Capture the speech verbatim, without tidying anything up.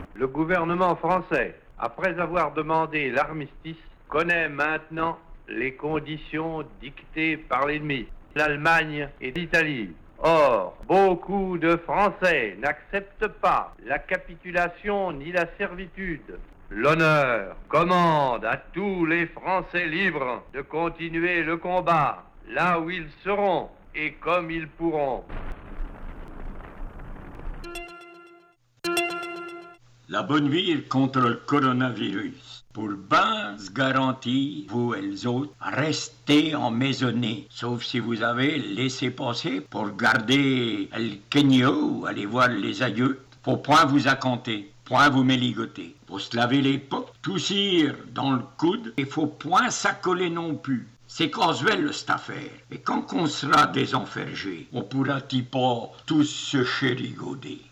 Le gouvernement français, après avoir demandé l'armistice, connaît maintenant les conditions dictées par l'ennemi, l'Allemagne et l'Italie. Or, beaucoup de Français n'acceptent pas la capitulation ni la servitude. L'honneur commande à tous les Français libres de continuer le combat là où ils seront et comme ils pourront. La bonne vie contre le coronavirus. Pour bien se garantir, vous et les autres, restez emmaisonnés. Sauf si vous avez laissé passer pour garder le Kenya ou aller voir les aïeux. Faut point vous accompter, point vous méligoter. Faut se laver les potes, toussir dans le coude, et faut point s'accoler non plus. C'est casuel, cette affaire. Et quand on sera désenfergé, on pourra-t-il pas tous se chérigoder.